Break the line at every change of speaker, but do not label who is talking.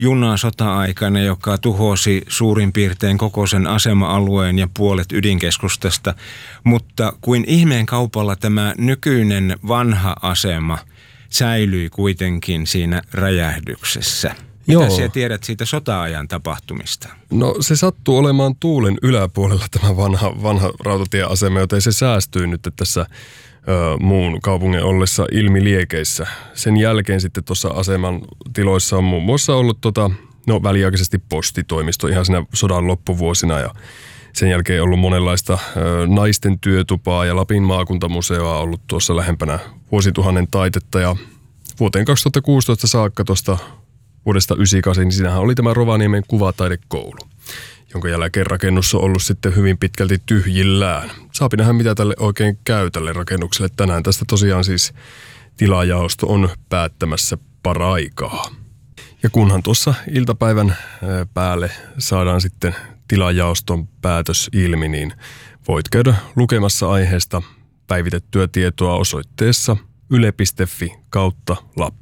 junaa sota-aikana, joka tuhosi suurin piirtein koko sen asema-alueen ja puolet ydinkeskustasta. Mutta kuin ihmeen kaupalla tämä nykyinen vanha asema säilyi kuitenkin siinä räjähdyksessä. Mitä sinä tiedät siitä sota-ajan tapahtumista?
No se sattuu olemaan tuulen yläpuolella tämä vanha rautatieasema, joten se säästyy nyt tässä muun kaupungin ollessa ilmiliekeissä. Sen jälkeen sitten tuossa aseman tiloissa on muun muassa ollut väliaikaisesti postitoimisto ihan siinä sodan loppuvuosina ja sen jälkeen ollut monenlaista naisten työtupaa ja Lapin maakuntamuseoa ollut tuossa lähempänä vuosituhannen taitetta ja vuoteen 2016 saakka tuosta vuodesta 1998, niin siinähän oli tämä Rovaniemen kuvataidekoulu, jonka jälkeen rakennus on ollut sitten hyvin pitkälti tyhjillään. Saapi nähdä, mitä tälle oikein käy tälle rakennukselle tänään. Tästä tosiaan siis tilajaosto on päättämässä paraikaa. Ja kunhan tuossa iltapäivän päälle saadaan sitten tilajaoston päätös ilmi, niin voit käydä lukemassa aiheesta päivitettyä tietoa osoitteessa yle.fi/Lappi.